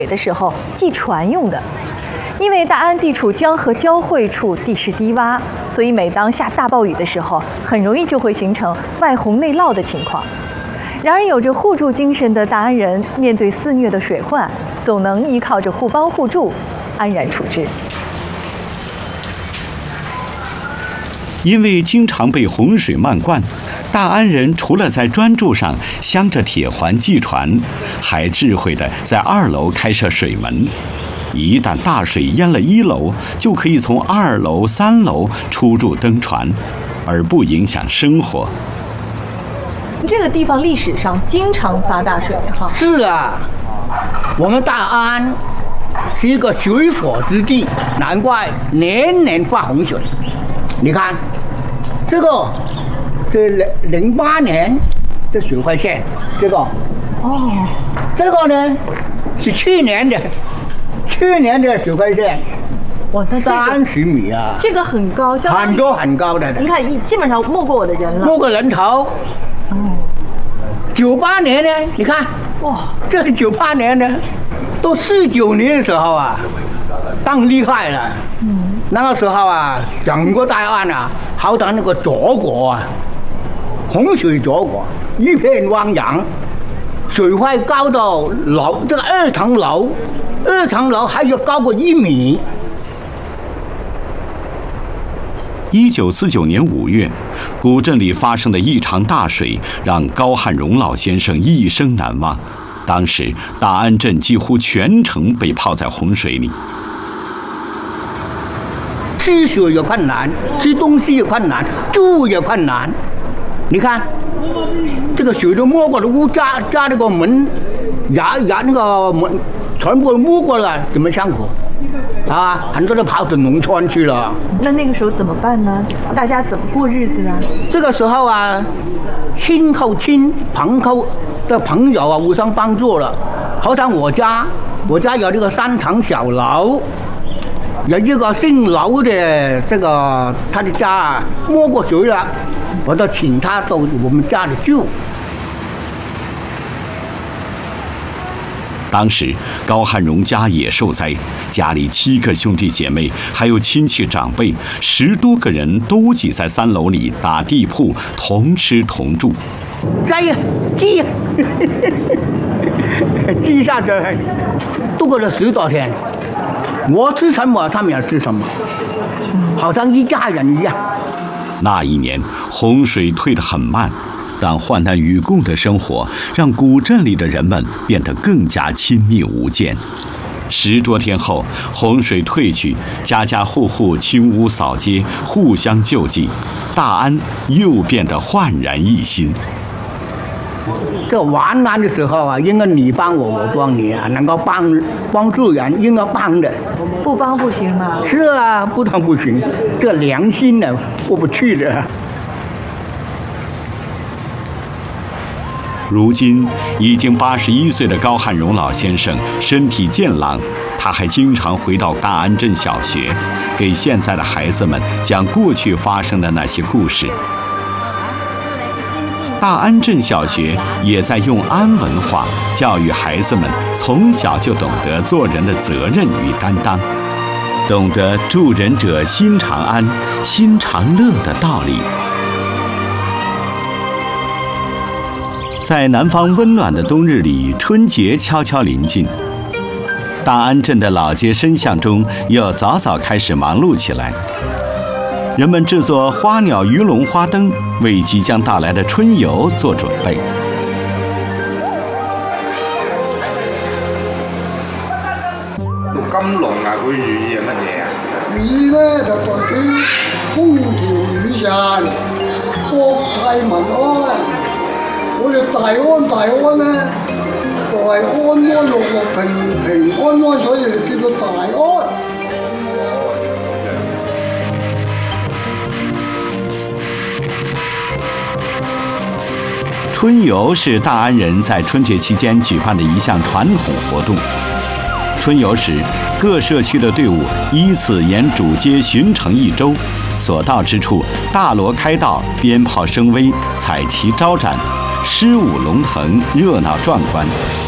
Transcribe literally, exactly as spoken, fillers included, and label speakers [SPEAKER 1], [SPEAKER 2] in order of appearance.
[SPEAKER 1] 的时候系船用的。因为大安地处江河交汇处，地势低洼，所以每当下大暴雨的时候，很容易就会形成外洪内涝的情况。然而，有着互助精神的大安人，面对肆虐的水患，总能依靠着互帮互助，安然处之。
[SPEAKER 2] 因为经常被洪水漫灌，大安人除了在砖柱上镶着铁环系船，还智慧地在二楼开设水门。一旦大水淹了一楼，就可以从二楼、三楼出入登船，而不影响生活。
[SPEAKER 1] 这个地方历史上经常发大水哈。
[SPEAKER 3] 是啊，我们大安是一个水火之地，难怪年年发洪水。你看，这个是零零八年的水患线，这个哦，这个呢是去年的。去年的水患线，
[SPEAKER 1] 哇，那
[SPEAKER 3] 三十米啊，
[SPEAKER 1] 这个很高，
[SPEAKER 3] 很高很高的。
[SPEAKER 1] 你看，基本上没过我的人了，
[SPEAKER 3] 没过人头。哦，九八年呢？你看，哇，这是九八年呢，都四九年的时候啊，更厉害了。嗯，那个时候啊，整个大安啊，好像那个泽国啊，洪水泽国，一片汪洋。水位高到楼，这个二层楼，二层楼还有高过一米。
[SPEAKER 2] 一九四九年五月，古镇里发生的一场大水，让高汉荣老先生一生难忘。当时，大安镇几乎全城被泡在洪水里，
[SPEAKER 3] 吃水也困难，吃东西也困难，住也困难。你看。这个水都没过了，屋扎扎那个门，牙牙那个门全部没过了，怎么上口？啊，很多都跑到农村去了。
[SPEAKER 1] 那那个时候怎么办呢？大家怎么过日子啊？
[SPEAKER 3] 这个时候啊，亲后亲，朋后的朋友啊，互相帮助了。好像我家，我家有这个三层小楼，有一个姓楼的这个他的家啊，没过水了。我都请他到我们家里住。
[SPEAKER 2] 当时高汉荣家也受灾，家里七个兄弟姐妹，还有亲戚长辈，十多个人都挤在三楼里打地铺，同吃同住。
[SPEAKER 3] 摘呀，记呀，记下去，度过了十多天。我吃什么，他们也吃什么，好像一家人一样。
[SPEAKER 2] 那一年洪水退得很慢，但患难与共的生活让古镇里的人们变得更加亲密无间。十多天后，洪水退去，家家户户清屋扫街，互相救济，大安又变得焕然一新。
[SPEAKER 3] 这完难的时候啊，应该你帮我，我帮你啊，能够帮帮助人，应该帮的。
[SPEAKER 1] 不帮不行吗？
[SPEAKER 3] 是啊，不帮不行，这良心呢过不去的。
[SPEAKER 2] 如今已经八十一岁的高汉荣老先生身体健朗，他还经常回到大安镇小学，给现在的孩子们讲过去发生的那些故事。大安镇小学也在用安文化教育孩子们，从小就懂得做人的责任与担当，懂得助人者心常安，心常乐的道理。在南方温暖的冬日里，春节悄悄临近，大安镇的老街深巷中又早早开始忙碌起来。人们制作花鸟鱼龙花灯，为即将到来的春游做准备。
[SPEAKER 4] 咁濃啊！佢寓意係乜嘢啊？
[SPEAKER 5] 寓意咧就代表風調雨順、國泰民安。我哋大安大安咧，就係安安樂樂、平平安安，所以叫做大安。
[SPEAKER 2] 春游是大安人在春节期间举办的一项传统活动。春游时，各社区的队伍依次沿主街巡城一周，所到之处大锣开道，鞭炮声威，彩旗招展，狮舞龙腾，热闹壮观。